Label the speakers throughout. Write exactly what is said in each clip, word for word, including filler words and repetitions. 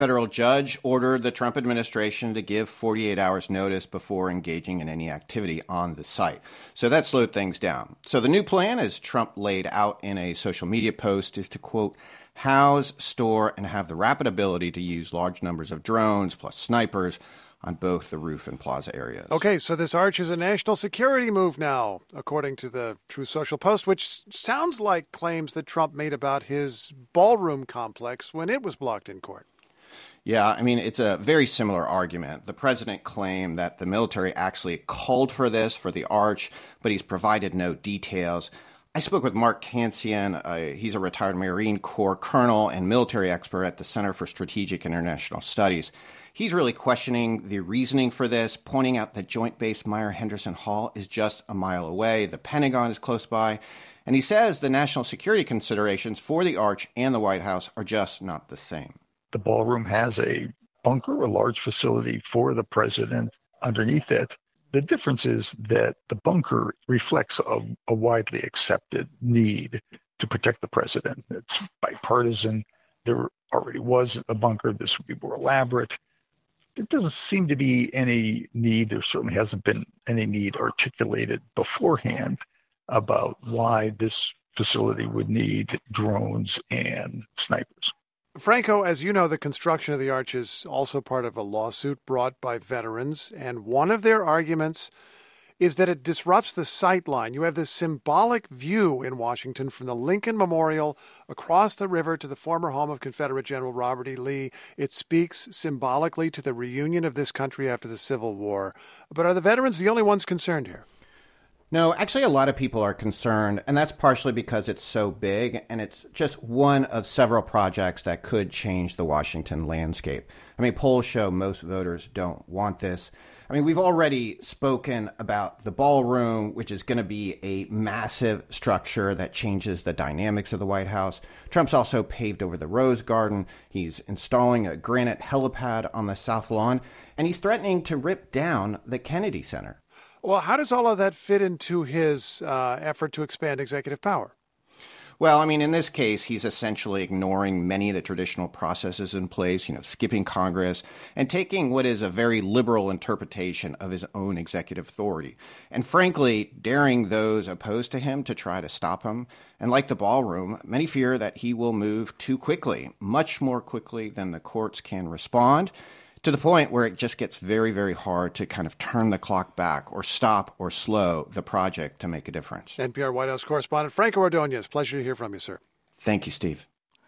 Speaker 1: Federal judge ordered the Trump administration to give forty-eight hours notice before engaging in any activity on the site. So that slowed things down. So the new plan, as Trump laid out in a social media post, is to, quote, house, store, and have the rapid ability to use large numbers of drones plus snipers on both the roof and plaza areas.
Speaker 2: Okay, so this arch is a national security move now, according to the Truth Social Post, which sounds like claims that Trump made about his ballroom complex when it was blocked in court.
Speaker 1: Yeah, I mean, it's a very similar argument. The president claimed that the military actually called for this, for the arch, but he's provided no details. I spoke with Mark Cancian. Uh, he's a retired Marine Corps colonel and military expert at the Center for Strategic International Studies. He's really questioning the reasoning for this, pointing out that Joint Base Meier-Henderson Hall is just a mile away. The Pentagon is close by. And he says the national security considerations for the arch and the White House are just not the same.
Speaker 3: The ballroom has a bunker, a large facility for the president underneath it. The difference is that the bunker reflects a, a widely accepted need to protect the president. It's bipartisan. There already was a bunker. This would be more elaborate. There doesn't seem to be any need. There certainly hasn't been any need articulated beforehand about why this facility would need drones and snipers.
Speaker 2: Franco, as you know, the construction of the arch is also part of a lawsuit brought by veterans, and one of their arguments is that it disrupts the sight line. You have this symbolic view in Washington from the Lincoln Memorial across the river to the former home of Confederate General Robert E. Lee. It speaks symbolically to the reunion of this country after the Civil War. But are the veterans the only ones concerned here?
Speaker 1: No, actually, a lot of people are concerned, and that's partially because it's so big, and it's just one of several projects that could change the Washington landscape. I mean, polls show most voters don't want this. I mean, we've already spoken about the ballroom, which is going to be a massive structure that changes the dynamics of the White House. Trump's also paved over the Rose Garden. He's installing a granite helipad on the South Lawn, and he's threatening to rip down the Kennedy Center.
Speaker 2: Well, how does all of that fit into his uh, effort to expand executive power?
Speaker 1: Well, I mean, in this case, he's essentially ignoring many of the traditional processes in place, you know, skipping Congress and taking what is a very liberal interpretation of his own executive authority. And frankly, daring those opposed to him to try to stop him. And like the ballroom, many fear that he will move too quickly, much more quickly than the courts can respond, to the point where it just gets very, very hard to kind of turn the clock back or stop or slow the project to make a difference.
Speaker 2: N P R White House correspondent Franco Ordonez, pleasure to hear from you, sir.
Speaker 1: Thank you, Steve.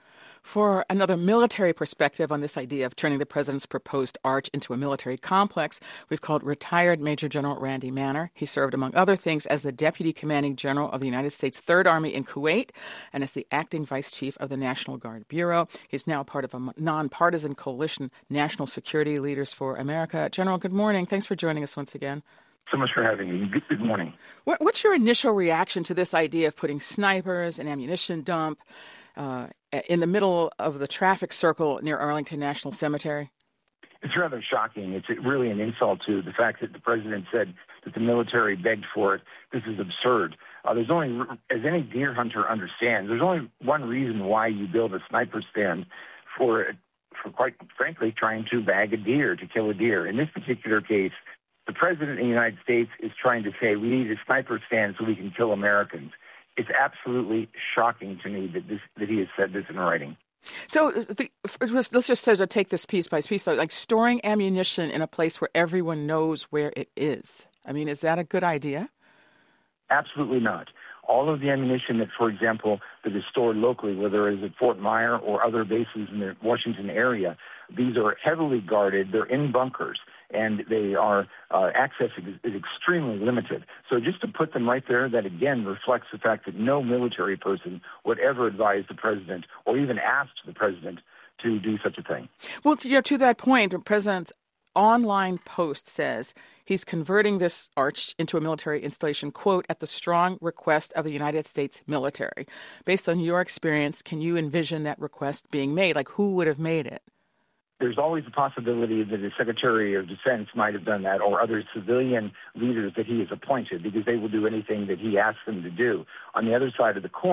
Speaker 4: For another military perspective on this idea of turning the president's proposed arch into a military complex, we've called retired Major General Randy Manner. He served, among other things, as the Deputy Commanding General of the United States Third Army in Kuwait and as the acting Vice Chief of the National Guard Bureau. He's now part of a nonpartisan coalition, National Security Leaders for America. General, good morning. Thanks for joining us once again.
Speaker 5: So much for having me. Good, good morning.
Speaker 4: What, what's your initial reaction to this idea of putting snipers, an ammunition dump, uh, in the middle of the traffic circle near Arlington National Cemetery?
Speaker 5: It's rather shocking. It's really an insult to the fact that the president said that the military begged for it. This is absurd. Uh, there's only, as any deer hunter understands, there's only one reason why you build a sniper stand for, for quite frankly, trying to bag a deer, to kill a deer. In this particular case, the president of the United States is trying to say we need a sniper stand so we can kill Americans. It's absolutely shocking to me that this that he has said this in writing.
Speaker 4: So the, let's just sort of take this piece by piece, like storing ammunition in a place where everyone knows where it is. I mean, is that a good idea?
Speaker 5: Absolutely not. All of the ammunition that, for example, that is stored locally, whether it is at Fort Myer or other bases in the Washington area, these are heavily guarded. They're in bunkers, and they are uh, access is, is extremely limited. So just to put them right there, that again reflects the fact that no military person would ever advise the president or even ask the president to do such a thing.
Speaker 4: Well, to, you know, to that point, the president's online post says he's converting this arch into a military installation, quote, at the strong request of the United States military. Based on your experience, can you envision that request being made? Like, who would have made it?
Speaker 5: There's always a possibility that the Secretary of Defense might have done that, or other civilian leaders that he has appointed, because they will do anything that he asks them to do. On the other side of the coin,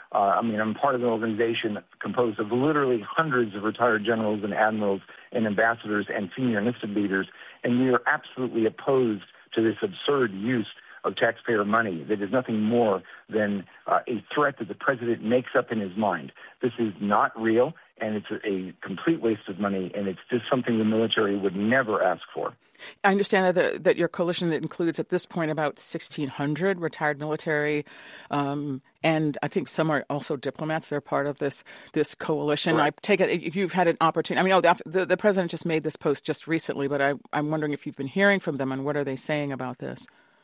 Speaker 5: Uh, I mean, I'm part of an organization composed of literally hundreds of retired generals and admirals and ambassadors and senior enlisted leaders, and we are absolutely opposed to this absurd use of taxpayer money that is nothing more than uh, a threat that the president makes up in his mind. This is not real, and it's a, a complete waste of money, and it's just something the military would never ask for.
Speaker 4: I understand that, the, that your coalition includes at this point about sixteen hundred retired military, um, and I think some are also diplomats. They're part of this this coalition. Right. I take it you've had an opportunity. I mean, oh, the, the president just made this post just recently, but I, I'm wondering if you've been hearing from them and what are they saying about this?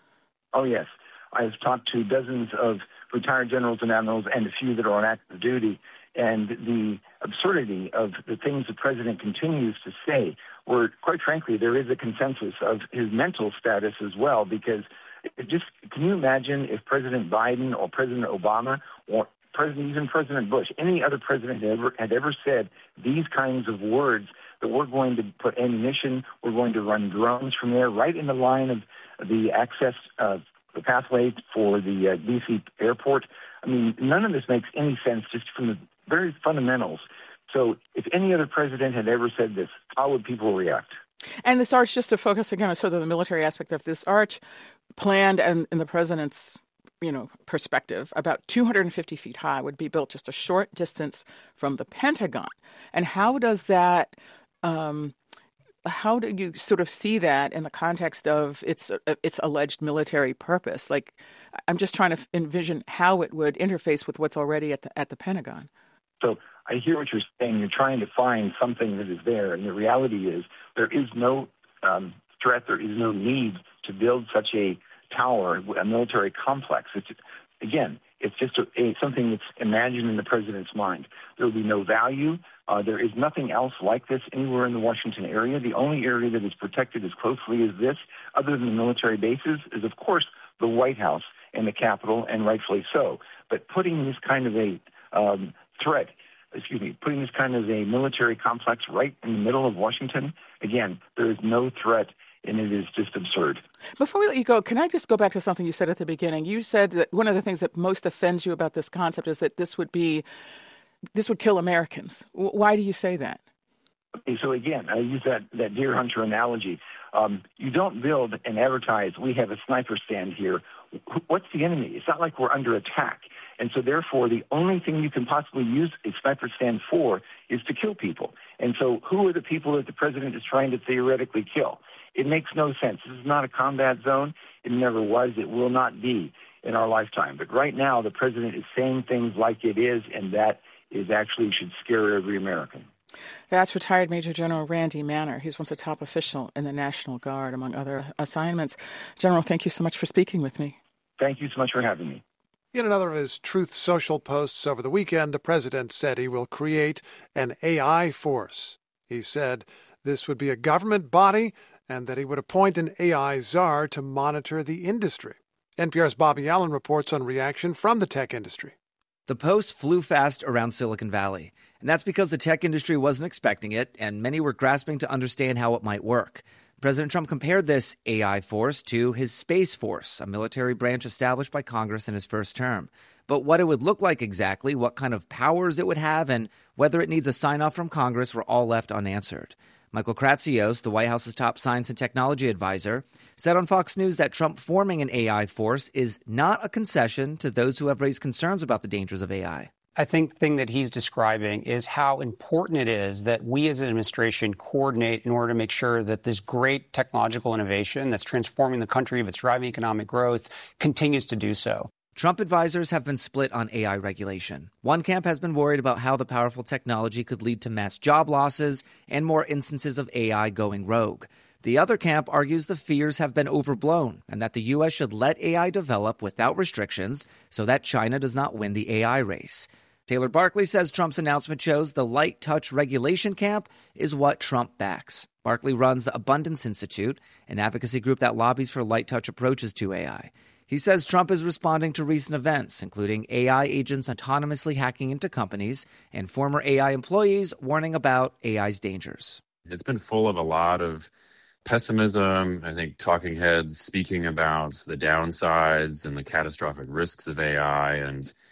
Speaker 5: Oh, yes. I've talked to dozens of retired generals and admirals and a few that are on active duty, and the absurdity of the things the president continues to say, where, quite frankly, there is a consensus of his mental status as well, because it just, can you imagine if President Biden or President Obama or President, even President Bush, any other president had ever, had ever said these kinds of words, that we're going to put ammunition, we're going to run drones from there, right in the line of the access, uh, the pathway for the uh, D C airport. I mean, none of this makes any sense just from the very fundamentals. So if any other president had ever said this, how would people react?
Speaker 4: And this arch, just to focus again on sort of the military aspect of this arch, planned and in the president's you know, perspective, about two hundred fifty feet high, would be built just a short distance from the Pentagon. And how does that, um, how do you sort of see that in the context of its its alleged military purpose? Like, I'm just trying to envision how it would interface with what's already at the at the Pentagon.
Speaker 5: So I hear what you're saying. You're trying to find something that is there, and the reality is there is no um, threat. There is no need to build such a tower, a military complex. It's, again, it's just a, a, something that's imagined in the president's mind. There will be no value. Uh, there is nothing else like this anywhere in the Washington area. The only area that is protected as closely as this, other than the military bases, is, of course, the White House and the Capitol, and rightfully so. But putting this kind of a um, threat, excuse me, putting this kind of a military complex right in the middle of Washington, again, there is no threat, and it is just absurd.
Speaker 4: Before we let you go, can I just go back to something you said at the beginning? You said that one of the things that most offends you about this concept is that this would be, this would kill Americans. Why do you say that?
Speaker 5: Okay, so again, I use that, that deer hunter analogy. Um, you don't build and advertise, we have a sniper stand here. What's the enemy? It's not like we're under attack. And so therefore, the only thing you can possibly use a sniper stand for is to kill people. And so who are the people that the president is trying to theoretically kill? It makes no sense. This is not a combat zone. It never was. It will not be in our lifetime. But right now, the president is saying things like it is, and that is actually should scare every American.
Speaker 4: That's retired Major General Randy Manner. He's once a top official in the National Guard, among other assignments. General, thank you so much for speaking with me.
Speaker 5: Thank you so much for having me.
Speaker 2: In another of his Truth Social posts over the weekend, the president said he will create an A I force. He said this would be a government body and that he would appoint an A I czar to monitor the industry. N P R's Bobby Allen reports on reaction from the tech industry.
Speaker 6: The post flew fast around Silicon Valley, and that's because the tech industry wasn't expecting it, and many were grasping to understand how it might work. President Trump compared this A I force to his Space Force, a military branch established by Congress in his first term. But what it would look like exactly, what kind of powers it would have, and whether it needs a sign-off from Congress were all left unanswered. Michael Kratsios, the White House's top science and technology advisor, said on Fox News that Trump forming an A I force is not a concession to those who have raised concerns about the dangers of A I.
Speaker 7: I think the thing that he's describing is how important it is that we as an administration coordinate in order to make sure that this great technological innovation that's transforming the country, that's driving economic growth, continues to do so.
Speaker 6: Trump advisors have been split on A I regulation. One camp has been worried about how the powerful technology could lead to mass job losses and more instances of A I going rogue. The other camp argues the fears have been overblown and that the U S should let A I develop without restrictions so that China does not win the A I race. Taylor Barkley says Trump's announcement shows the light touch regulation camp is what Trump backs. Barkley runs the Abundance Institute, an advocacy group that lobbies for light touch approaches to A I. He says Trump is responding to recent events, including A I agents autonomously hacking into companies and former A I employees warning about A I's dangers.
Speaker 8: It's been full of a lot of pessimism. I think talking heads speaking about the downsides and the catastrophic risks of A I, and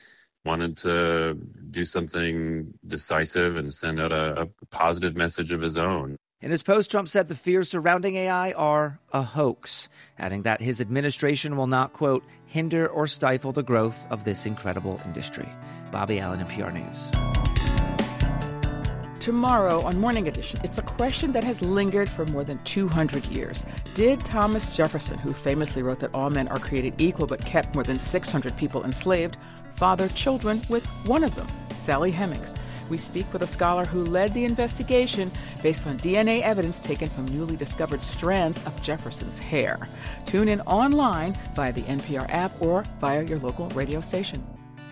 Speaker 8: wanted to do something decisive and send out a, a positive message of his own.
Speaker 6: In his post, Trump said the fears surrounding A I are a hoax, adding that his administration will not, quote, hinder or stifle the growth of this incredible industry. Bobby Allen, N P R News.
Speaker 4: Tomorrow on Morning Edition, it's a question that has lingered for more than two hundred years. Did Thomas Jefferson, who famously wrote that all men are created equal but kept more than six hundred people enslaved, father children with one of them, Sally Hemings? We speak with a scholar who led the investigation based on D N A evidence taken from newly discovered strands of Jefferson's hair. Tune in online via the N P R app or via your local radio station.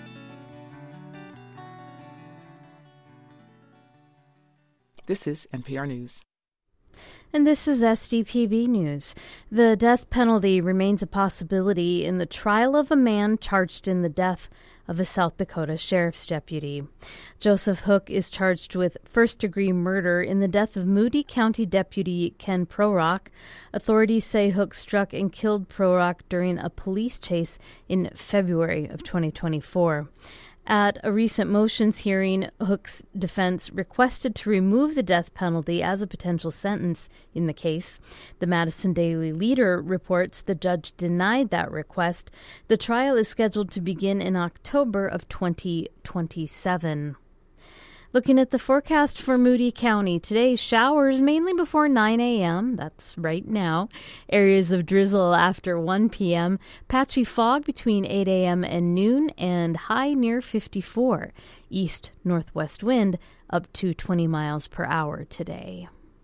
Speaker 4: This is N P R News.
Speaker 9: And this is S D P B News. The death penalty remains a possibility in the trial of a man charged in the death of a South Dakota sheriff's deputy. Joseph Hook is charged with first-degree murder in the death of Moody County Deputy Ken Prorock. Authorities say Hook struck and killed Prorock during a police chase in February of twenty twenty-four. At a recent motions hearing, Hook's defense requested to remove the death penalty as a potential sentence in the case. The Madison Daily Leader reports the judge denied that request. The trial is scheduled to begin in October of twenty twenty-seven. Looking at the forecast for Moody County today, showers mainly before nine a.m., that's right now, areas of drizzle after one p.m., patchy fog between eight a.m. and noon, and high near fifty-four. East-northwest wind up to twenty miles per hour today.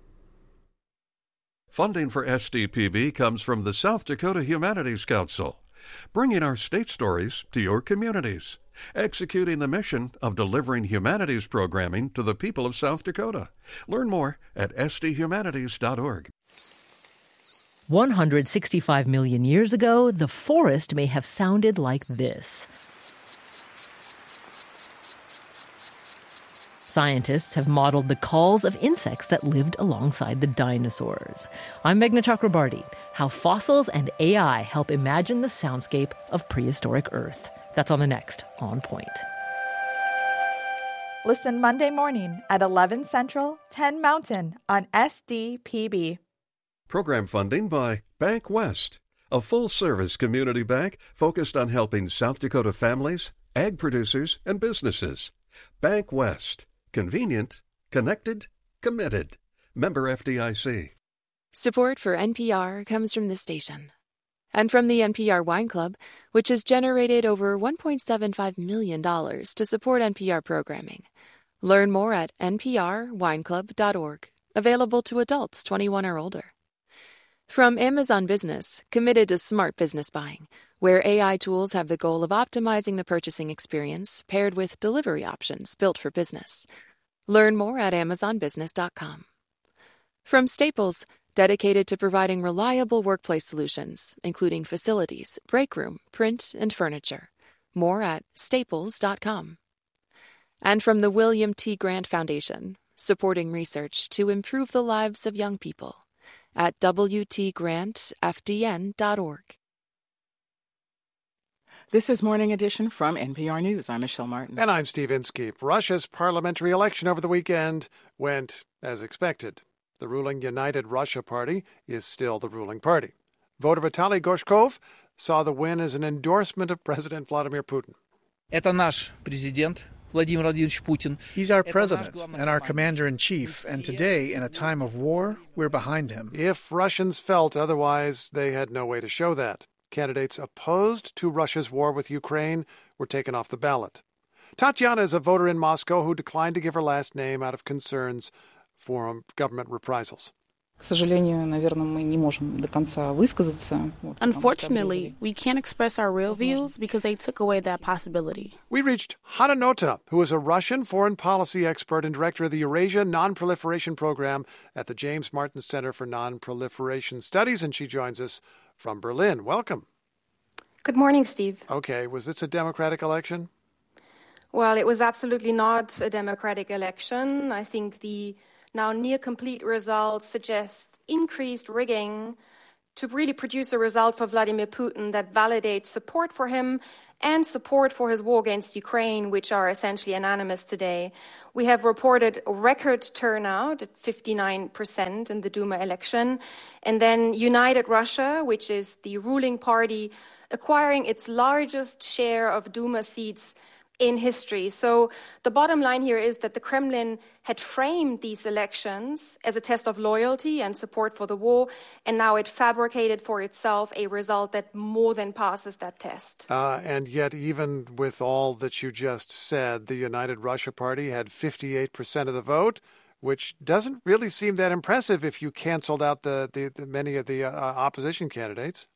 Speaker 10: Funding for S D P B comes from the South Dakota Humanities Council, bringing our state stories to your communities, executing the mission of delivering humanities programming to the people of South Dakota. Learn more at s d humanities dot org.
Speaker 11: one hundred sixty-five million years ago, the forest may have sounded like this. Scientists have modeled the calls of insects that lived alongside the dinosaurs. I'm Meghna Chakrabarti. How fossils and A I help imagine the soundscape of prehistoric Earth. That's on the next On Point.
Speaker 12: Listen Monday morning at eleven Central, ten Mountain on S D P B.
Speaker 10: Program funding by Bank West, a full-service community bank focused on helping South Dakota families, ag producers, and businesses. Bank West. Convenient, connected, committed. Member F D I C.
Speaker 13: Support for N P R comes from this station. And from the N P R Wine Club, which has generated over one point seven five million dollars to support N P R programming. Learn more at n p r wine club dot org. Available to adults twenty-one or older. From Amazon Business, committed to smart business buying, where A I tools have the goal of optimizing the purchasing experience paired with delivery options built for business. Learn more at amazon business dot com. From Staples, dedicated to providing reliable workplace solutions, including facilities, break room, print, and furniture. More at staples dot com. And from the William T. Grant Foundation, supporting research to improve the lives of young people, at w t grant f d n dot org.
Speaker 4: This is Morning Edition from N P R News. I'm Michelle Martin.
Speaker 2: And I'm Steve Inskeep. Russia's parliamentary election over the weekend went as expected. The ruling United Russia Party is still the ruling party. Voter Vitaly Gorshkov saw the win as an endorsement of President Vladimir Putin.
Speaker 14: Это наш президент Vladimir Vladimirovich Putin.
Speaker 15: He's our president and our commander-in-chief, and today, in a time of war, we're behind him.
Speaker 2: If Russians felt otherwise, they had no way to show that. Candidates opposed to Russia's war with Ukraine were taken off the ballot. Tatiana is a voter in Moscow who declined to give her last name out of concerns for government reprisals.
Speaker 16: Unfortunately, we can't express our real views because they took away that possibility.
Speaker 2: We reached Hanna Nota, who is a Russian foreign policy expert and director of the Eurasia Non-Proliferation Program at the James Martin Center for Non-Proliferation Studies, and she joins us from Berlin. Welcome.
Speaker 17: Good morning, Steve.
Speaker 2: Okay, was this a democratic election?
Speaker 17: Well, it was absolutely not a democratic election. I think the now near-complete results suggest increased rigging to really produce a result for Vladimir Putin that validates support for him and support for his war against Ukraine, which are essentially unanimous today. We have reported a record turnout at fifty-nine percent in the Duma election. And then United Russia, which is the ruling party, acquiring its largest share of Duma seats in history. So the bottom line here is that the Kremlin had framed these elections as a test of loyalty and support for the war, and now it fabricated for itself a result that more than passes that test.
Speaker 2: Uh, and yet, even with all that you just said, the United Russia Party had fifty-eight percent of the vote, which doesn't really seem that impressive if you canceled out the, the, the many of the uh, opposition candidates.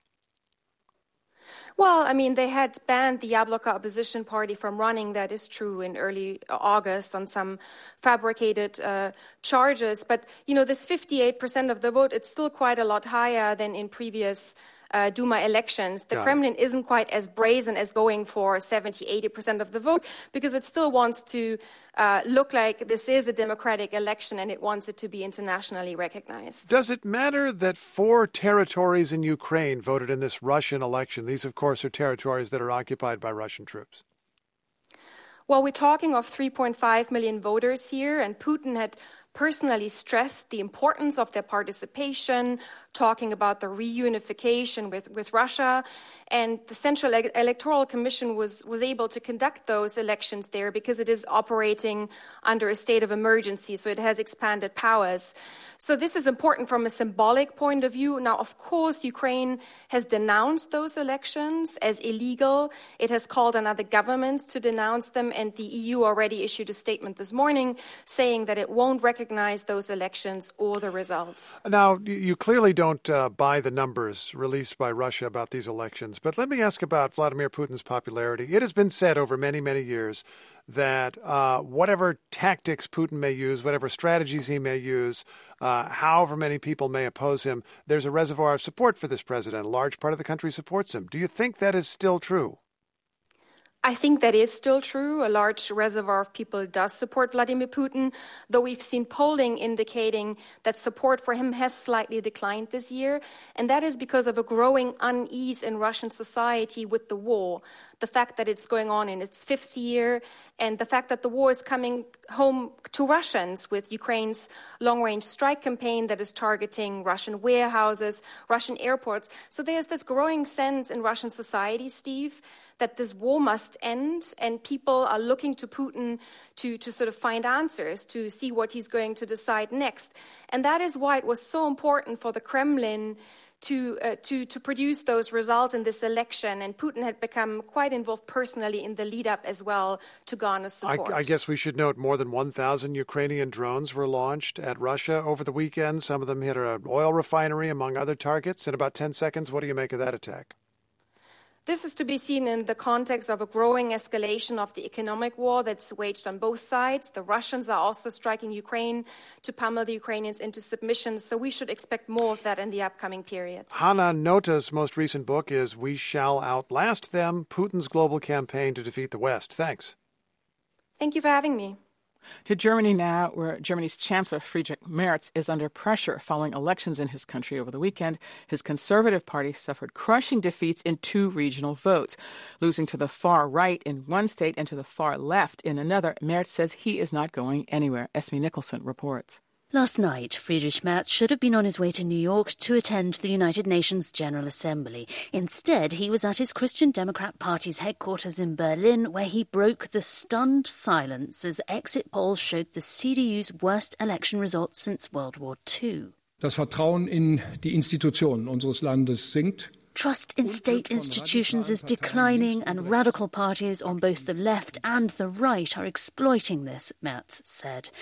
Speaker 17: Well, I mean, they had banned the Yabloko opposition party from running, that is true, in early August on some fabricated uh, charges. But, you know, this fifty-eight percent of the vote, it's still quite a lot higher than in previous uh, Duma elections. The
Speaker 2: Got
Speaker 17: Kremlin
Speaker 2: it.
Speaker 17: isn't quite as brazen as going for seventy, eighty percent of the vote because it still wants to uh, look like this is a democratic election and it wants it to be internationally recognized.
Speaker 2: Does it matter that four territories in Ukraine voted in this Russian election? These, of course, are territories that are occupied by Russian troops.
Speaker 17: Well, we're talking of three point five million voters here, and Putin had personally stressed the importance of their participation, talking about the reunification with, with Russia. And the Central e- Electoral Commission was, was able to conduct those elections there because it is operating under a state of emergency, so it has expanded powers. So this is important from a symbolic point of view. Now, of course, Ukraine has denounced those elections as illegal. It has called on other governments to denounce them, and the E U already issued a statement this morning saying that it won't recognize those elections or the results.
Speaker 2: Now, you clearly don't uh, buy the numbers released by Russia about these elections, but let me ask about Vladimir Putin's popularity. It has been said over many, many years that uh, whatever tactics Putin may use, whatever strategies he may use, uh, however many people may oppose him, there's a reservoir of support for this president. A large part of the country supports him. Do you think that is still true?
Speaker 17: I think that is still true. A large reservoir of people does support Vladimir Putin, though we've seen polling indicating that support for him has slightly declined this year. And that is because of a growing unease in Russian society with the war. The fact that it's going on in its fifth year, and the fact that the war is coming home to Russians with Ukraine's long-range strike campaign that is targeting Russian warehouses, Russian airports. So there's this growing sense in Russian society, Steve, that this war must end, and people are looking to Putin to, to sort of find answers, to see what he's going to decide next. And that is why it was so important for the Kremlin to uh, to to produce those results in this election. And Putin had become quite involved personally in the lead-up as well to garner support.
Speaker 2: I, I guess we should note more than one thousand Ukrainian drones were launched at Russia over the weekend. Some of them hit an oil refinery, among other targets. In about ten seconds, what do you make of that attack?
Speaker 17: This is to be seen in the context of a growing escalation of the economic war that's waged on both sides. The Russians are also striking Ukraine to pummel the Ukrainians into submission, so we should expect more of that in the upcoming period.
Speaker 2: Hanna Nota's most recent book is We Shall Outlast Them, Putin's Global Campaign to Defeat the West. Thanks.
Speaker 17: Thank you for having me.
Speaker 4: To Germany now, where Germany's Chancellor Friedrich Merz is under pressure following elections in his country over the weekend. His Conservative Party suffered crushing defeats in two regional votes, losing to the far right in one state and to the far left in another. Merz says he is not going anywhere. Esme Nicholson reports.
Speaker 18: Last night, Friedrich Merz should have been on his way to New York to attend the United Nations General Assembly. Instead, he was at his Christian Democrat Party's headquarters in Berlin, where he broke the stunned silence as exit polls showed the C D U's worst election results since World War Two.
Speaker 19: Das Vertrauen in die Institutionen unseres Landes sinkt.
Speaker 18: Trust in state institutions is declining, and radical parties on both the left and the right are exploiting this, Merz said.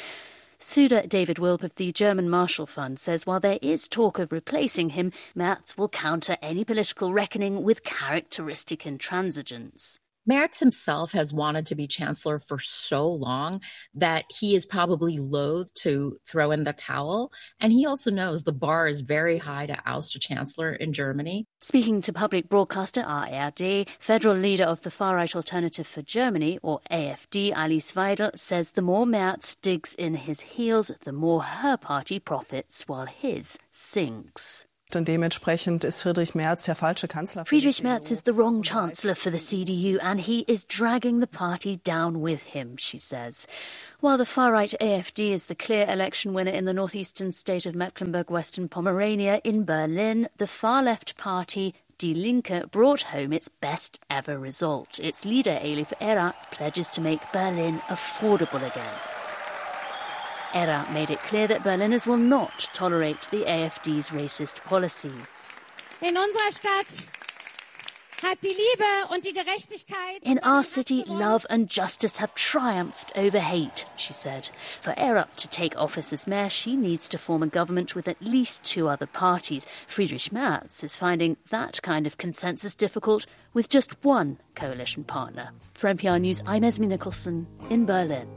Speaker 18: Suda David Wilp of the German Marshall Fund says while there is talk of replacing him, Merz will counter any political reckoning with characteristic intransigence.
Speaker 20: Merz himself has wanted to be chancellor for so long that he is probably loath to throw in the towel. And he also knows the bar is very high to oust a chancellor in Germany.
Speaker 18: Speaking to public broadcaster R R D, federal leader of the far-right Alternative for Germany, or A F D, Alice Weidel, says the more Merz digs in his heels, the more her party profits while his sinks.
Speaker 21: Und dementsprechend ist Friedrich Merz der falsche Kanzler.
Speaker 18: Friedrich Merz is the wrong chancellor for the C D U, and he is dragging the party down with him, she says. While the far-right A F D is the clear election winner in the northeastern state of Mecklenburg-Western Pomerania, in Berlin, the far-left party Die Linke brought home its best ever result. Its leader, Elif Era, pledges to make Berlin affordable again. Era made it clear that Berliners will not tolerate the A F D's racist policies.
Speaker 22: In unserer Stadt hat die Liebe und die Gerechtigkeit.
Speaker 18: In our city, love and justice have triumphed over hate, she said. For Era to take office as mayor, she needs to form a government with at least two other parties. Friedrich Merz is finding that kind of consensus difficult with just one coalition partner. For N P R News, I'm Esme Nicholson in Berlin.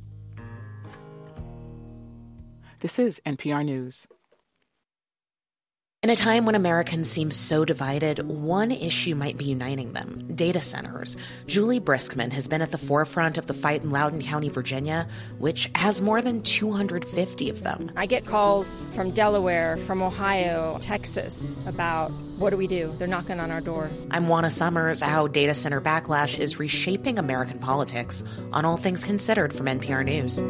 Speaker 4: This is N P R News.
Speaker 23: In a time when Americans seem so divided, one issue might be uniting them: data centers. Julie Briskman has been at the forefront of the fight in Loudoun County, Virginia, which has more than two hundred fifty of them.
Speaker 24: I get calls from Delaware, from Ohio, Texas about what do we do? They're knocking on our door.
Speaker 23: I'm Juana Summers. How data center backlash is reshaping American politics on All Things Considered from N P R News.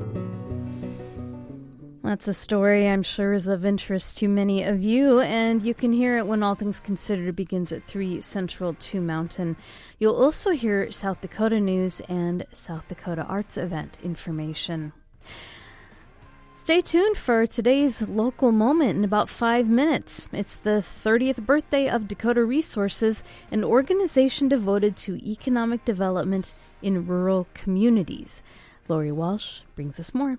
Speaker 9: That's a story I'm sure is of interest to many of you, and you can hear it when All Things Considered begins at three Central, two Mountain. You'll also hear South Dakota news and South Dakota Arts event information. Stay tuned for today's local moment in about five minutes. It's the thirtieth birthday of Dakota Resources, an organization devoted to economic development in rural communities. Lori Walsh brings us more.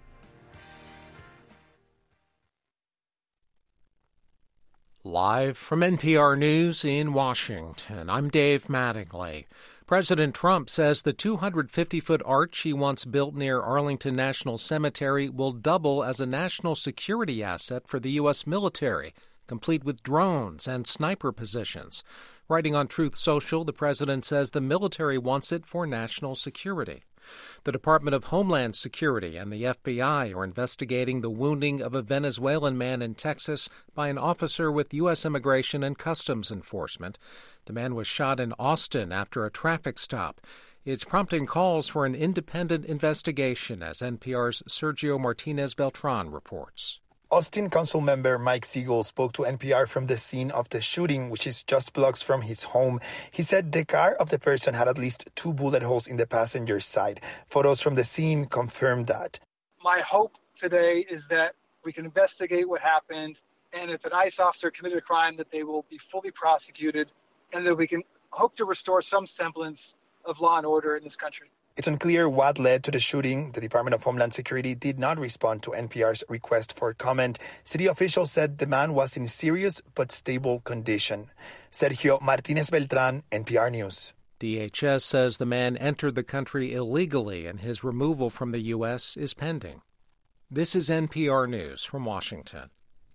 Speaker 25: Live from N P R News in Washington, I'm Dave Mattingly. President Trump says the two hundred fifty foot arch he once built near Arlington National Cemetery will double as a national security asset for the U S military, complete with drones and sniper positions. Writing on Truth Social, the president says the military wants it for national security. The Department of Homeland Security and the F B I are investigating the wounding of a Venezuelan man in Texas by an officer with U S Immigration and Customs Enforcement. The man was shot in Austin after a traffic stop. It's prompting calls for an independent investigation, as N P R's Sergio Martinez Beltran reports.
Speaker 26: Austin Council member Mike Siegel spoke to N P R from the scene of the shooting, which is just blocks from his home. He said the car of the person had at least two bullet holes in the passenger side. Photos from the scene confirmed that.
Speaker 27: My hope today is that we can investigate what happened, and if an ICE officer committed a crime, that they will be fully prosecuted, and that we can hope to restore some semblance of law and order in this country.
Speaker 26: It's unclear what led to the shooting. The Department of Homeland Security did not respond to N P R's request for comment. City officials said the man was in serious but stable condition. Sergio Martinez Beltran, N P R News.
Speaker 25: D H S says the man entered the country illegally and his removal from the U S is pending. This is N P R News from Washington.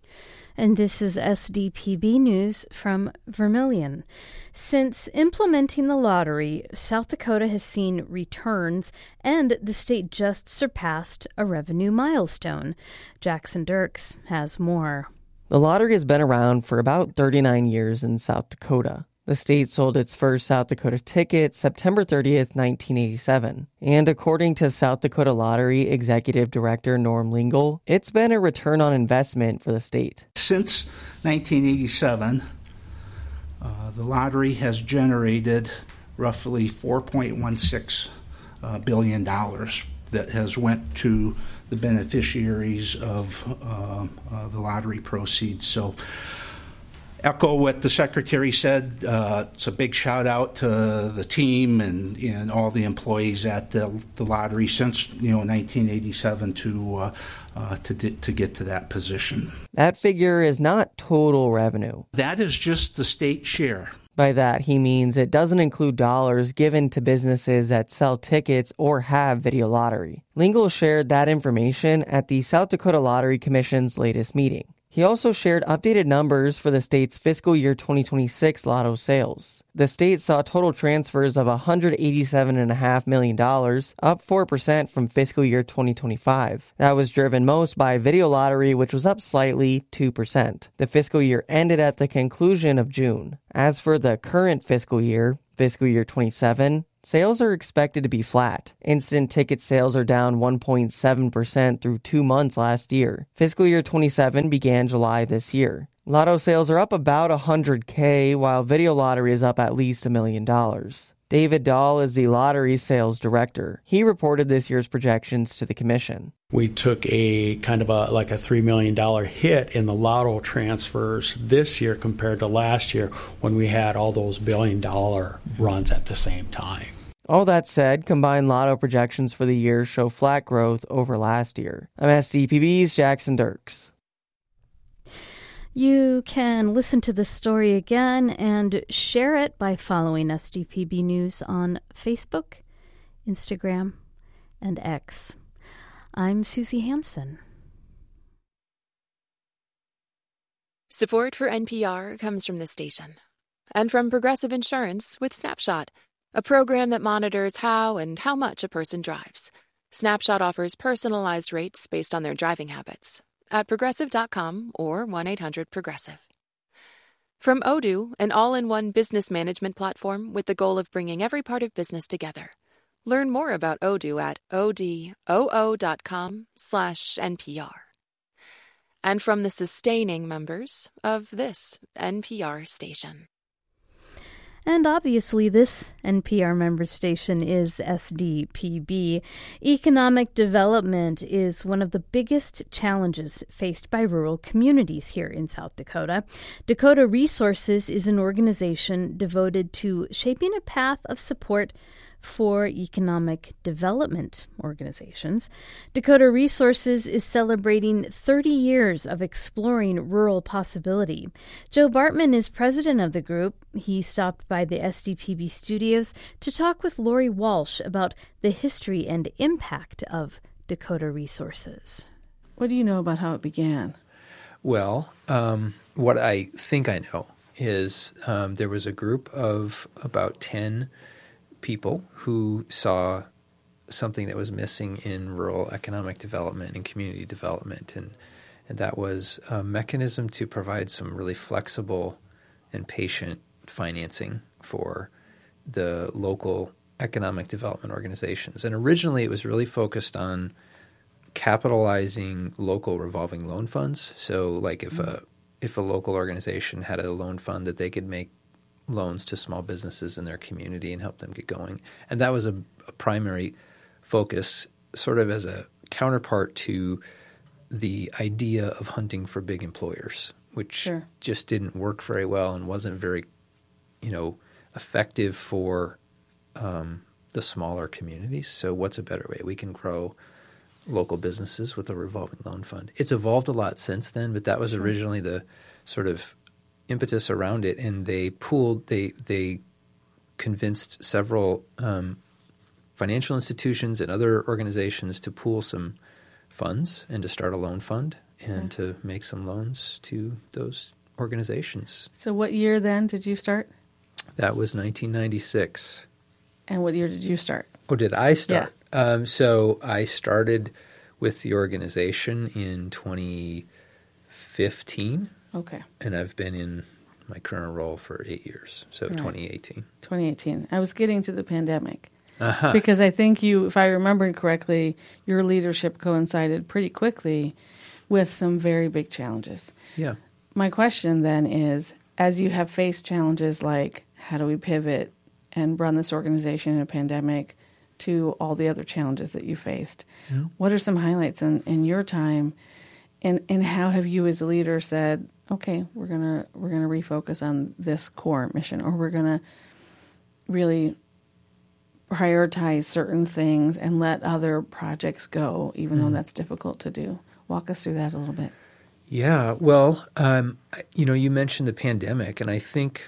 Speaker 9: And this is S D P B News from Vermilion. Since implementing the lottery, South Dakota has seen returns, and the state just surpassed a revenue milestone. Jackson Dirks has more.
Speaker 28: The lottery has been around for about thirty-nine years in South Dakota. The state sold its first South Dakota ticket September thirtieth, nineteen eighty-seven. And according to South Dakota Lottery Executive Director Norm Lingle, it's been a return on investment for the state.
Speaker 29: Since nineteen eighty-seven, uh, the lottery has generated roughly four point one six uh, billion dollars that has went to the beneficiaries of uh, uh, the lottery proceeds. So echo what the secretary said. Uh, it's a big shout out to the team and, and all the employees at the, the lottery since you know nineteen eighty-seven to uh, uh, to to get to that position.
Speaker 28: That figure is not total revenue.
Speaker 29: That is just the state share.
Speaker 28: By that, he means it doesn't include dollars given to businesses that sell tickets or have video lottery. Lingle shared that information at the South Dakota Lottery Commission's latest meeting. He also shared updated numbers for the state's fiscal year twenty twenty-six lotto sales. The state saw total transfers of one hundred eighty-seven point five million dollars, up four percent from fiscal year twenty twenty-five. That was driven most by video lottery, which was up slightly, two percent. The fiscal year ended at the conclusion of June. As for the current fiscal year, fiscal year twenty-seven, sales are expected to be flat. Instant ticket sales are down one point seven percent through two months last year. Fiscal year twenty-seven began July this year. Lotto sales are up about one hundred thousand, while video lottery is up at least a million dollars. David Dahl is the lottery sales director. He reported this year's projections to the commission.
Speaker 1: We took a kind of a like a three million dollars hit in the lotto transfers this year compared to last year when we had all those billion dollar runs at the same time.
Speaker 28: All that said, combined lotto projections for the year show flat growth over last year. I'm S D P B's Jackson Dirks.
Speaker 9: You can listen to this story again and share it by following S D P B News on Facebook, Instagram, and X. I'm Susie Hansen.
Speaker 13: Support for N P R comes from this station and from Progressive Insurance with Snapshot, a program that monitors how and how much a person drives. Snapshot offers personalized rates based on their driving habits at progressive dot com or one eight hundred progressive. From Odoo, an all-in-one business management platform with the goal of bringing every part of business together. Learn more about Odoo at odoo dot com slash N P R. And from the sustaining members of this N P R station.
Speaker 9: And obviously, this N P R member station is S D P B. Economic development is one of the biggest challenges faced by rural communities here in South Dakota. Dakota Resources is an organization devoted to shaping a path of support for economic development organizations. Dakota Resources is celebrating thirty years of exploring rural possibility. Joe Bartman is president of the group. He stopped by the S D P B studios to talk with Lori Walsh about the history and impact of Dakota Resources.
Speaker 3: What do you know about how it began?
Speaker 5: Well, um, what I think I know is um, there was a group of about ten people who saw something that was missing in rural economic development and community development, and and that was a mechanism to provide some really flexible and patient financing for the local economic development organizations. And originally it was really focused on capitalizing local revolving loan funds. So like if a if a local organization had a loan fund that they could make loans to small businesses in their community and help them get going. And that was a, a primary focus, sort of as a counterpart to the idea of hunting for big employers, which sure. just didn't work very well and wasn't very, you know, effective for um, the smaller communities. So what's a better way? We can grow local businesses with a revolving loan fund. It's evolved a lot since then, but that was originally the sort of impetus around it, and they pooled, they they convinced several um, financial institutions and other organizations to pool some funds and to start a loan fund and okay. to make some loans to those organizations.
Speaker 3: So what year then did you start?
Speaker 5: That was nineteen ninety-six.
Speaker 3: And what year did you start?
Speaker 5: Oh, did I start? Yeah. Um, so I started with the organization in twenty fifteen.
Speaker 3: Okay.
Speaker 5: And I've been in my current role for eight years, so right. twenty eighteen.
Speaker 3: twenty eighteen. I was getting to the pandemic.
Speaker 5: Uh-huh.
Speaker 3: Because I think you, if I remember correctly, your leadership coincided pretty quickly with some very big challenges.
Speaker 5: Yeah.
Speaker 3: My question then is, as you have faced challenges like how do we pivot and run this organization in a pandemic to all the other challenges that you faced, mm-hmm. what are some highlights in, in your time? And and how have you as a leader said, okay, we're gonna we're gonna refocus on this core mission, or we're gonna really prioritize certain things and let other projects go, even mm-hmm. though that's difficult to do? Walk us through that a little bit.
Speaker 5: Yeah, well, um, you know, you mentioned the pandemic, and I think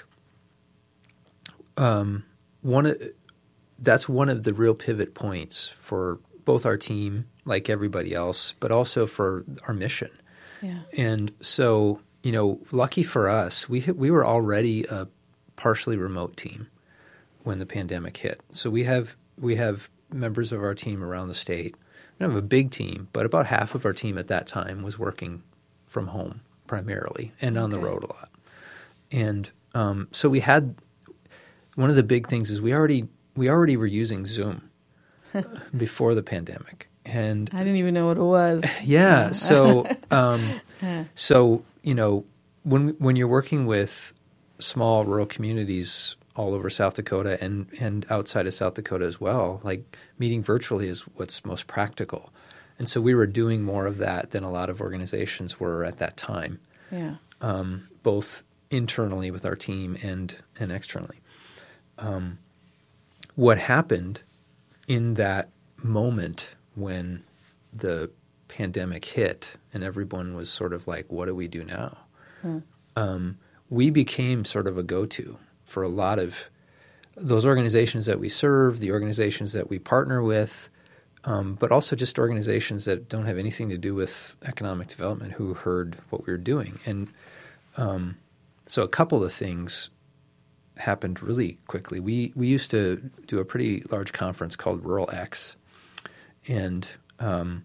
Speaker 5: um, one of that's one of the real pivot points for both our team, like everybody else, but also for our mission.
Speaker 3: Yeah.
Speaker 5: And so, you know, lucky for us, we we were already a partially remote team when the pandemic hit. So we have we have members of our team around the state. We don't have a big team, but about half of our team at that time was working from home primarily and on okay. the road a lot. And um, so we had one of the big things is we already we already were using Zoom before the pandemic. And
Speaker 3: I didn't even know what it was.
Speaker 5: Yeah. So, um, so you know, when when you're working with small rural communities all over South Dakota and, and outside of South Dakota as well, like meeting virtually is what's most practical. And so we were doing more of that than a lot of organizations were at that time.
Speaker 3: Yeah.
Speaker 5: Um, both internally with our team and and externally. Um, what happened in that moment when the pandemic hit and everyone was sort of like, what do we do now? Hmm. Um, we became sort of a go-to for a lot of those organizations that we serve, the organizations that we partner with, um, but also just organizations that don't have anything to do with economic development who heard what we were doing. And um, so a couple of things happened really quickly. We we used to do a pretty large conference called Rural X. And um,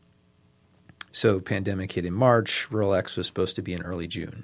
Speaker 5: so pandemic hit in March. Rural X was supposed to be in early June.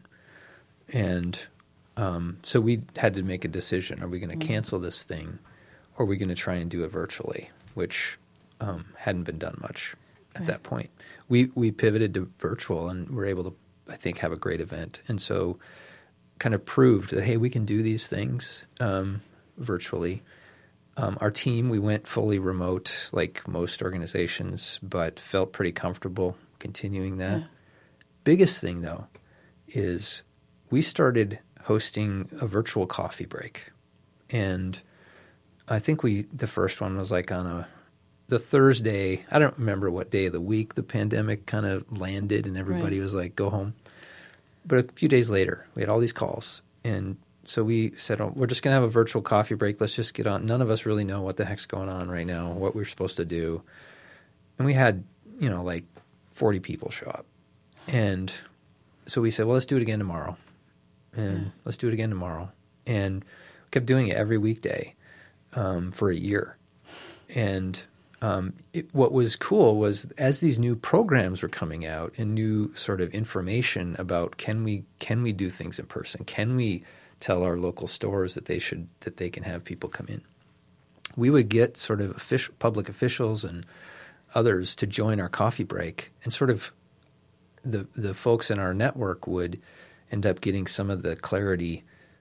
Speaker 5: And um, so we had to make a decision. Are we going to mm-hmm. cancel this thing or are we going to try and do it virtually, which um, hadn't been done much at right. that point. We we pivoted to virtual and were able to, I think, have a great event. And so kind of proved that, hey, we can do these things um, virtually. Um, our team, we went fully remote like most organizations, but felt pretty comfortable continuing that. Yeah. Biggest thing, though, is we started hosting a virtual coffee break. And I think we the first one was like on a the Thursday. I don't remember what day of the week the pandemic kind of landed and everybody right. was like, go home. But a few days later, we had all these calls. And so we said, oh, we're just going to have a virtual coffee break. Let's just get on. None of us really know what the heck's going on right now, what we're supposed to do. And we had, you know, like forty people show up. And so we said, well, let's do it again tomorrow. And yeah. let's do it again tomorrow. And we kept doing it every weekday um, for a year. And um, it, what was cool was as these new programs were coming out and new sort of information about can we can we do things in person? Can we tell our local stores that they should that they can have people come in? We would get sort of official, public officials and others to join our coffee break, and sort of the the folks in our network would end up getting some of the clarity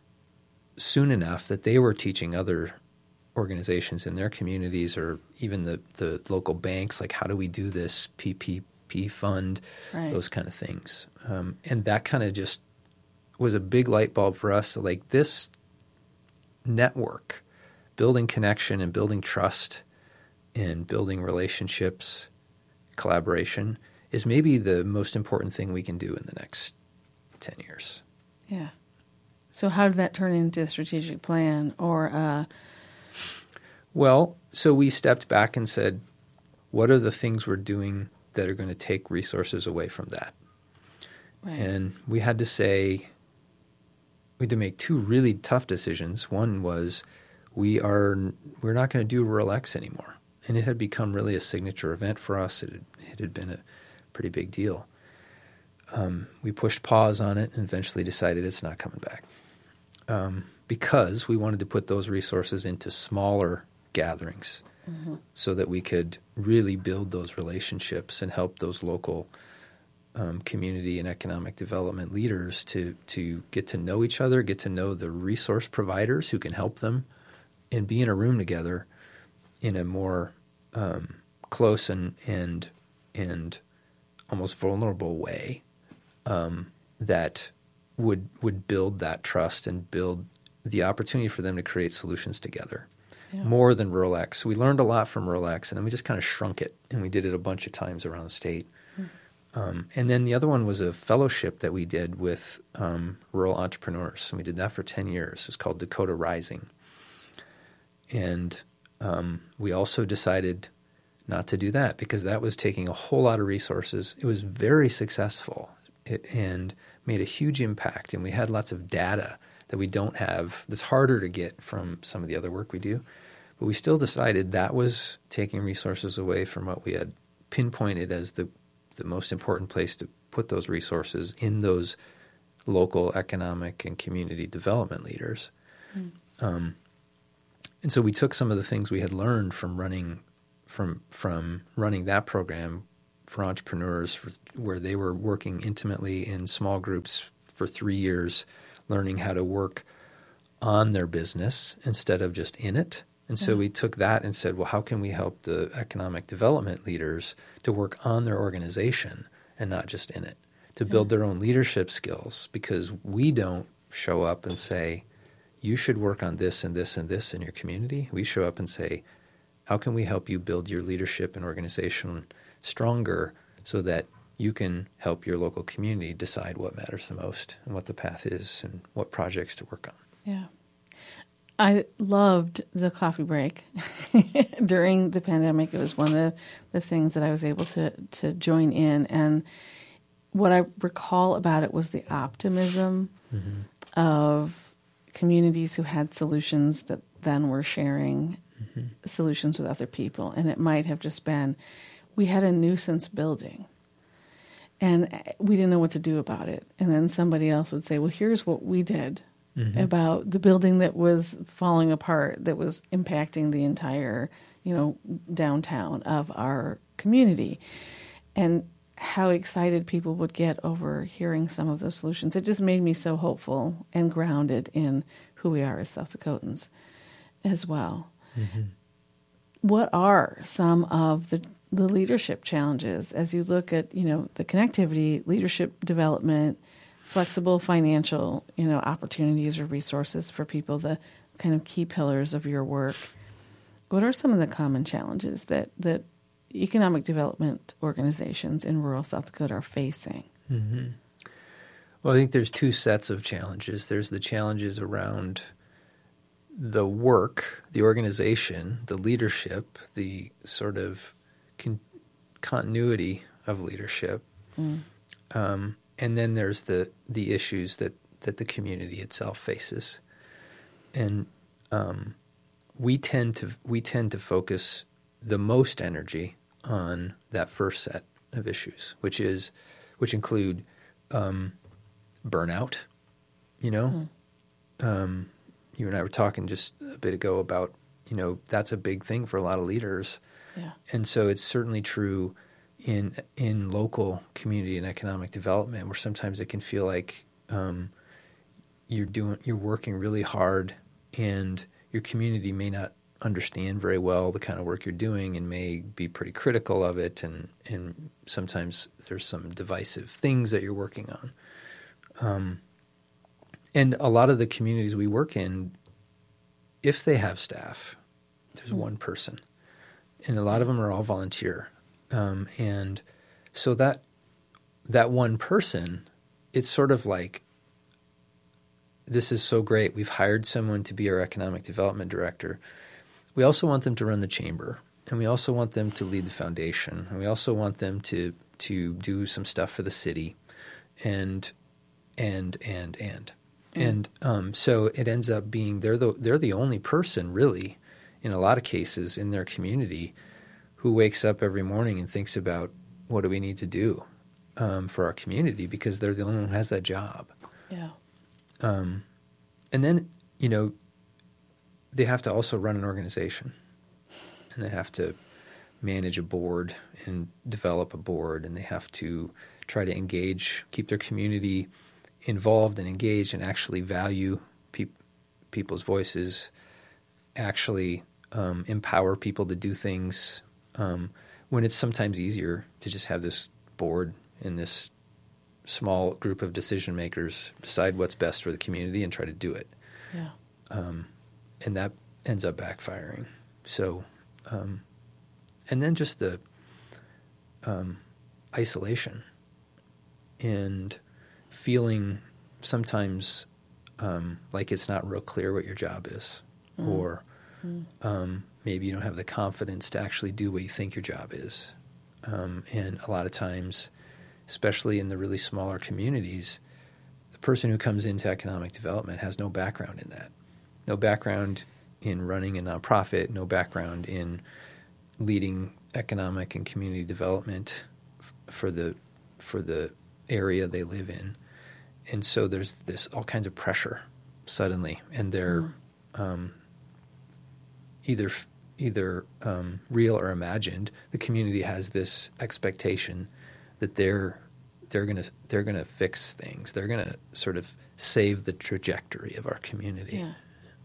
Speaker 5: soon enough that they were teaching other organizations in their communities or even the, the local banks, like how do we do this P P P fund, right. those kind of things. Um, and that kind of just was a big light bulb for us. Like this network, building connection and building trust and building relationships, collaboration is maybe the most important thing we can do in the next ten years.
Speaker 3: Yeah. So how did that turn into a strategic plan or uh
Speaker 5: Well, so we stepped back and said, what are the things we're doing that are going to take resources away from that? Right. And we had to say, we had to make two really tough decisions. One was we are, we're not going to do Rural X anymore. And it had become really a signature event for us. It had, it had been a pretty big deal. Um, we pushed pause on it and eventually decided it's not coming back. Um, because we wanted to put those resources into smaller gatherings mm-hmm. so that we could really build those relationships and help those local um, community and economic development leaders to to get to know each other, get to know the resource providers who can help them, and be in a room together in a more um, close and and and almost vulnerable way um, that would would build that trust and build the opportunity for them to create solutions together. Yeah. More than Rural X. We learned a lot from Rural X, and then we just kind of shrunk it, and we did it a bunch of times around the state. Mm. Um, and then the other one was a fellowship that we did with um, rural entrepreneurs, and we did that for ten years. It was called Dakota Rising. And um, we also decided not to do that because that was taking a whole lot of resources. It was very successful, it, and made a huge impact. And we had lots of data that we don't have, that's harder to get from some of the other work we do. But we still decided that was taking resources away from what we had pinpointed as the, the most important place to put those resources in those local economic and community development leaders. Mm. Um, and so we took some of the things we had learned from running from from running that program for entrepreneurs, for, where they were working intimately in small groups for three years, learning how to work on their business instead of just in it. And so mm. we took that and said, well, how can we help the economic development leaders to work on their organization and not just in it, to build their own leadership skills? Because we don't show up and say, you should work on this and this and this in your community. We show up and say, how can we help you build your leadership and organization stronger so that you can help your local community decide what matters the most and what the path is and what projects to work on?
Speaker 3: Yeah. I loved the coffee break during the pandemic. It was one of the, the things that I was able to, to join in. And what I recall about it was the optimism mm-hmm. of communities who had solutions that then were sharing mm-hmm. solutions with other people. And it might have just been, we had a nuisance building and we didn't know what to do about it. And then somebody else would say, well, here's what we did mm-hmm. about the building that was falling apart, that was impacting the entire, you know, downtown of our community. And how excited people would get over hearing some of those solutions. It just made me so hopeful and grounded in who we are as South Dakotans as well. Mm-hmm. What are some of the, the leadership challenges as you look at, you know, the connectivity, leadership development, flexible financial, you know, opportunities or resources for people, the kind of key pillars of your work? What are some of the common challenges that, that economic development organizations in rural South Dakota are facing?
Speaker 5: Mm-hmm. Well, I think there's two sets of challenges. There's the challenges around the work, the organization, the leadership, the sort of con- continuity of leadership. Mm. Um, and then there's the, the issues that, that the community itself faces. And um, we tend to we tend to focus the most energy on that first set of issues, which is, which include um, burnout. You know, mm. um, you and I were talking just a bit ago about, you know, that's a big thing for a lot of leaders, yeah. And so it's certainly true in in local community and economic development, where sometimes it can feel like um, you're doing you're working really hard, and your community may not understand very well the kind of work you're doing and may be pretty critical of it, and and sometimes there's some divisive things that you're working on. Um, and a lot of the communities we work in, if they have staff, there's mm-hmm. one person, and a lot of them are all volunteer. Um, and so that that one person, it's sort of like, this is so great. We've hired someone to be our economic development director. We also want them to run the chamber, and we also want them to lead the foundation, and we also want them to to do some stuff for the city, and and and and mm. and um, so it ends up being they're the they're the only person really, in a lot of cases in their community, who wakes up every morning and thinks about what do we need to do um, for our community, because they're the only one who has that job.
Speaker 3: Yeah.
Speaker 5: Um, and then you know. They have to also run an organization, and they have to manage a board and develop a board, and they have to try to engage, keep their community involved and engaged, and actually value pe- people's voices, actually um, empower people to do things um, when it's sometimes easier to just have this board and this small group of decision makers decide what's best for the community and try to do it.
Speaker 3: Yeah.
Speaker 5: Um, And that ends up backfiring. So, um, and then just the um, isolation and feeling sometimes um, like it's not real clear what your job is, mm. or mm. Um, maybe you don't have the confidence to actually do what you think your job is. Um, and a lot of times especially in the really smaller communities, the person who comes into economic development has no background in that, no background in running a nonprofit, no background in leading economic and community development f- for the for the area they live in. And so there's this all kinds of pressure suddenly, and they're mm. um, either either um, real or imagined. The community has this expectation that they're they're gonna they're gonna fix things. They're gonna sort of save the trajectory of our community.
Speaker 9: Yeah.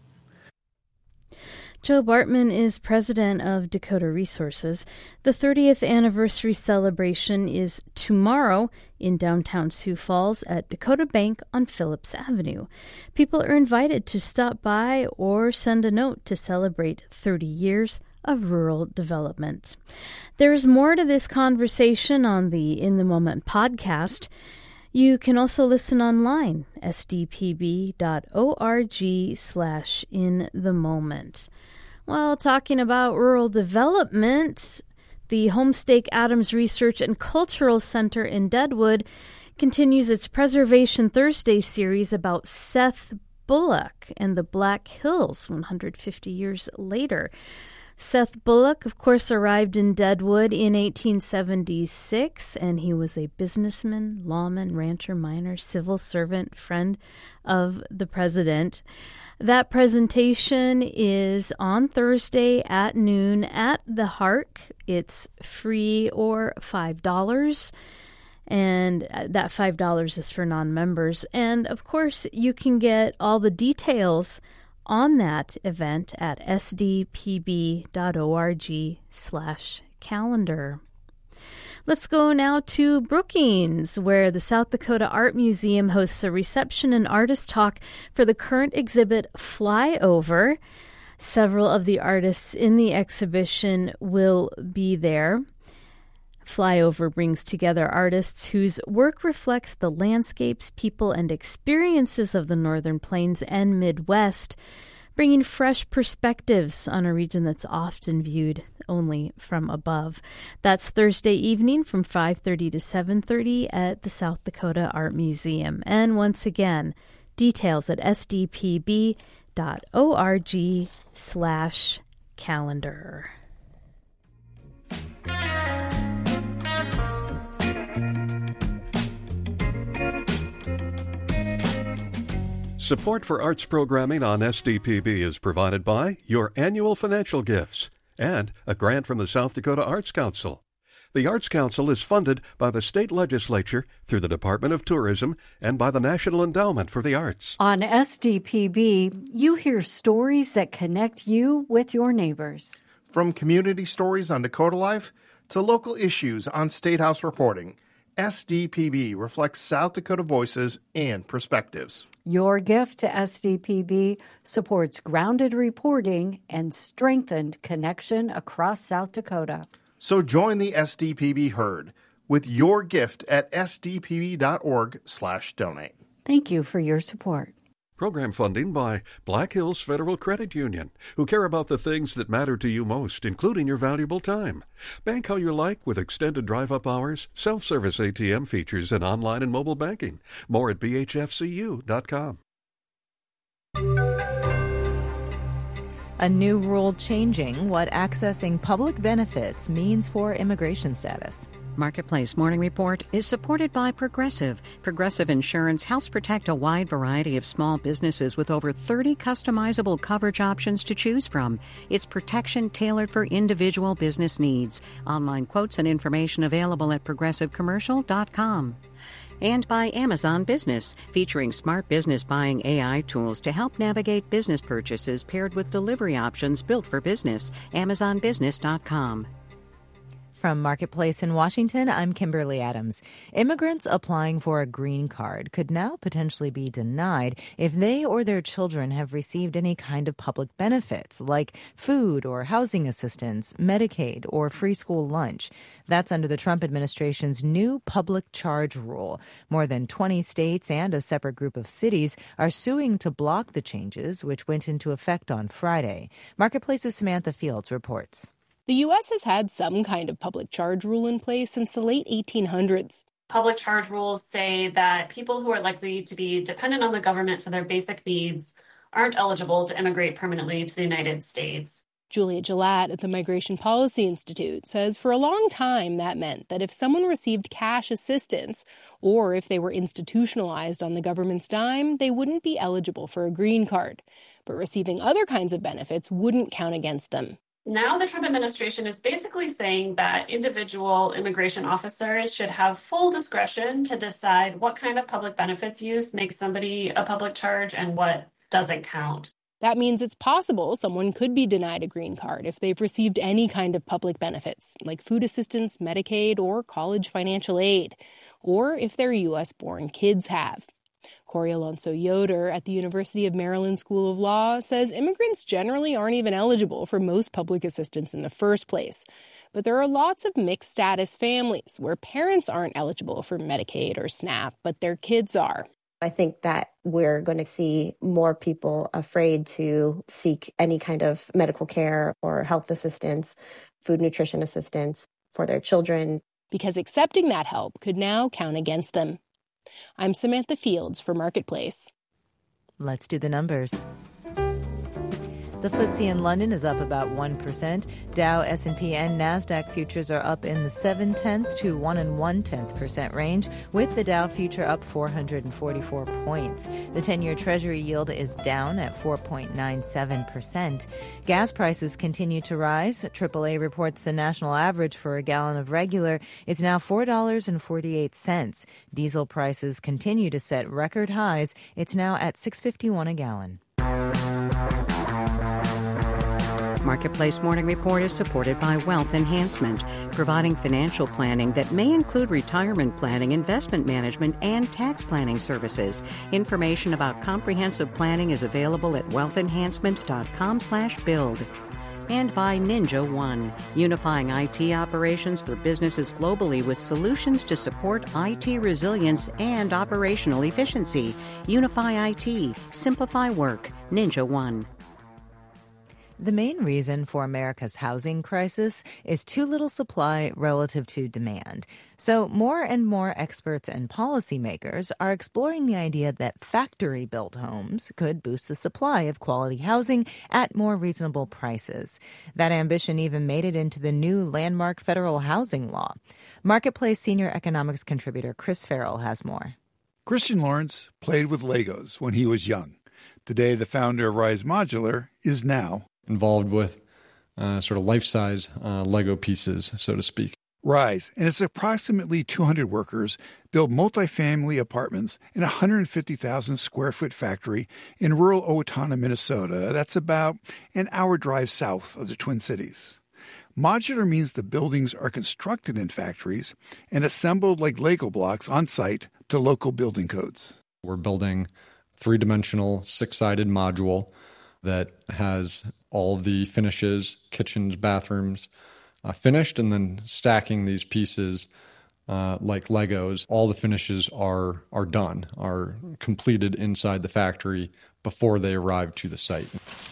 Speaker 9: Joe Bartman is president of Dakota Resources. The thirtieth anniversary celebration is tomorrow in downtown Sioux Falls at Dakota Bank on Phillips Avenue. People are invited to stop by or send a note to celebrate thirty years of rural development. There's more to this conversation on the In the Moment podcast. You can also listen online, s d p b dot org slash in the moment. Well, talking about rural development, the Homestake Adams Research and Cultural Center in Deadwood continues its Preservation Thursday series about Seth Bullock and the Black Hills one hundred fifty years later. Seth Bullock, of course, arrived in Deadwood in eighteen seventy-six, and he was a businessman, lawman, rancher, miner, civil servant, friend of the president. That presentation is on Thursday at noon at the Hark. It's free or five dollars, and that five dollars is for non-members. And, of course, you can get all the details on that event at s d p b dot org slash calendar. Let's go now to Brookings, where the South Dakota Art Museum hosts a reception and artist talk for the current exhibit Flyover. Several of the artists in the exhibition will be there. Flyover brings together artists whose work reflects the landscapes, people, and experiences of the Northern Plains and Midwest, bringing fresh perspectives on a region that's often viewed only from above. That's Thursday evening from five thirty to seven thirty at the South Dakota Art Museum. And once again, details at s d p b dot org slash calendar.
Speaker 6: Support for arts programming on S D P B is provided by your annual financial gifts and a grant from the South Dakota Arts Council. The Arts Council is funded by the state legislature through the Department of Tourism and by the National Endowment for the Arts.
Speaker 7: On S D P B, you hear stories that connect you with your neighbors.
Speaker 8: From community stories on Dakota Life to local issues on State House reporting, S D P B reflects South Dakota voices and perspectives.
Speaker 7: Your gift to S D P B supports grounded reporting and strengthened connection across South Dakota.
Speaker 8: So join the S D P B herd with your gift at s d p b dot org slash donate.
Speaker 7: Thank you for your support.
Speaker 6: Program funding by Black Hills Federal Credit Union, who care about the things that matter to you most, including your valuable time. Bank how you like with extended drive-up hours, self-service A T M features, and online and mobile banking. More at b h f c u dot com.
Speaker 10: A new rule changing what accessing public benefits means for immigration status.
Speaker 11: Marketplace Morning Report is supported by Progressive. Progressive Insurance helps protect a wide variety of small businesses with over thirty customizable coverage options to choose from. It's protection tailored for individual business needs. Online quotes and information available at progressive commercial dot com. And by Amazon Business, featuring smart business buying A I tools to help navigate business purchases paired with delivery options built for business. amazon business dot com.
Speaker 10: From Marketplace in Washington, I'm Kimberly Adams. Immigrants applying for a green card could now potentially be denied if they or their children have received any kind of public benefits, like food or housing assistance, Medicaid, or free school lunch. That's under the Trump administration's new public charge rule. More than twenty states and a separate group of cities are suing to block the changes, which went into effect on Friday. Marketplace's Samantha Fields reports.
Speaker 12: The U S has had some kind of public charge rule in place since the late eighteen hundreds.
Speaker 2: Public charge rules say that people who are likely to be dependent on the government for their basic needs aren't eligible to immigrate permanently to the United States.
Speaker 12: Julia Gillette at the Migration Policy Institute says for a long time that meant that if someone received cash assistance or if they were institutionalized on the government's dime, they wouldn't be eligible for a green card. But receiving other kinds of benefits wouldn't count against them.
Speaker 2: Now the Trump administration is basically saying that individual immigration officers should have full discretion to decide what kind of public benefits use makes somebody a public charge and what doesn't count.
Speaker 12: That means it's possible someone could be denied a green card if they've received any kind of public benefits, like food assistance, Medicaid, or college financial aid, or if their U S-born kids have. Corey Alonso Yoder at the University of Maryland School of Law says immigrants generally aren't even eligible for most public assistance in the first place. But there are lots of mixed status families where parents aren't eligible for Medicaid or SNAP, but their kids are.
Speaker 14: I think that we're going to see more people afraid to seek any kind of medical care or health assistance, food nutrition assistance for their children.
Speaker 12: Because accepting that help could now count against them. I'm Samantha Fields for Marketplace.
Speaker 10: Let's do the numbers. The F T S E in London is up about one percent. Dow, S and P, and NASDAQ futures are up in the seven tenths to one and one-tenth percent range, with the Dow future up four hundred forty-four points. The ten-year Treasury yield is down at four point nine seven percent. Gas prices continue to rise. triple A reports the national average for a gallon of regular is now four dollars and forty-eight cents. Diesel prices continue to set record highs. It's now at six dollars and fifty-one cents a gallon.
Speaker 11: Marketplace Morning Report is supported by Wealth Enhancement, providing financial planning that may include retirement planning, investment management, and tax planning services. Information about comprehensive planning is available at wealthenhancement.com slash build. And by Ninja One, unifying I T operations for businesses globally with solutions to support I T resilience and operational efficiency. Unify I T. Simplify work. Ninja One.
Speaker 10: The main reason for America's housing crisis is too little supply relative to demand. So more and more experts and policymakers are exploring the idea that factory-built homes could boost the supply of quality housing at more reasonable prices. That ambition even made it into the new landmark federal housing law. Marketplace senior economics contributor Chris Farrell has more.
Speaker 15: Christian Lawrence played with Legos when he was young. Today, the founder of Rise Modular is now
Speaker 16: involved with uh, sort of life-size uh, Lego pieces, so to speak.
Speaker 15: Rise and its approximately two hundred workers build multifamily apartments in a one hundred fifty thousand square foot factory in rural Owatonna, Minnesota. That's about an hour drive south of the Twin Cities. Modular means the buildings are constructed in factories and assembled like Lego blocks on site to local building codes.
Speaker 16: We're building a three-dimensional, six-sided module that has all the finishes, kitchens, bathrooms, uh, finished, and then stacking these pieces uh, like Legos. All the finishes are are done, are completed inside the factory before they arrive to the site.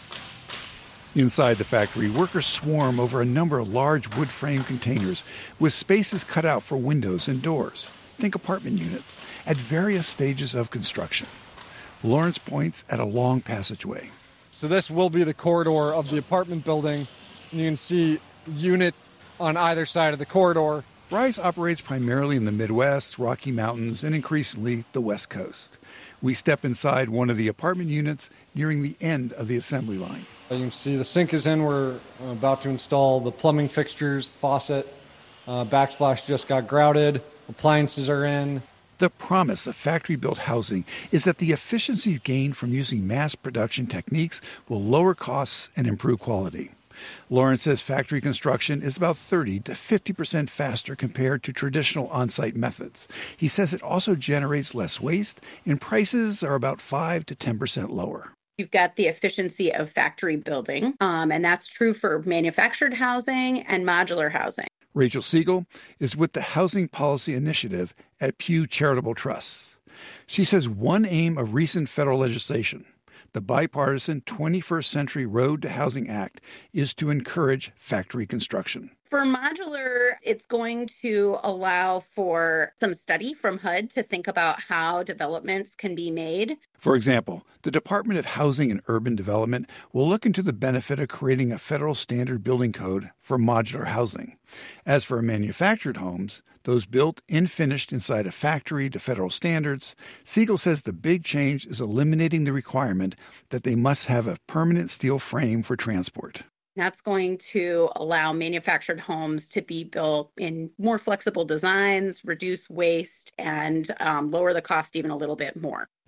Speaker 15: Inside the factory, workers swarm over a number of large wood frame containers with spaces cut out for windows and doors. Think apartment units at various stages of construction. Lawrence points at a long passageway.
Speaker 16: So this will be the corridor of the apartment building. You can see unit on either side of the corridor.
Speaker 15: Rise operates primarily in the Midwest, Rocky Mountains, and increasingly the West Coast. We step inside one of the apartment units nearing the end of the assembly line.
Speaker 16: You can see the sink is in. We're about to install the plumbing fixtures, faucet. Uh, backsplash just got grouted. Appliances are in.
Speaker 15: The promise of factory-built housing is that the efficiencies gained from using mass production techniques will lower costs and improve quality. Lawrence says factory construction is about thirty to fifty percent faster compared to traditional on-site methods. He says it also generates less waste, and prices are about five to ten percent lower.
Speaker 17: You've got the efficiency of factory building, um, and that's true for manufactured housing and modular housing.
Speaker 15: Rachel Siegel is with the Housing Policy Initiative at Pew Charitable Trusts. She says one aim of recent federal legislation, The bipartisan twenty-first Century Road to Housing Act is to encourage factory construction.
Speaker 17: For modular, it's going to allow for some study from H U D to think about how developments can be made.
Speaker 15: For example, the Department of Housing and Urban Development will look into the benefit of creating a federal standard building code for modular housing. As for manufactured homes, those built and finished inside a factory to federal standards, Siegel says the big change is eliminating the requirement that they must have a permanent steel frame for transport.
Speaker 17: That's going to allow manufactured homes to be built in more flexible designs, reduce waste, and um, lower the cost even a little bit more.